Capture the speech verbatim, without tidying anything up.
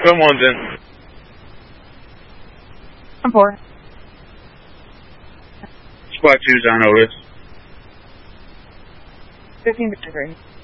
Someone's in. I'm four. Squad two's on Otis. fifteen to three.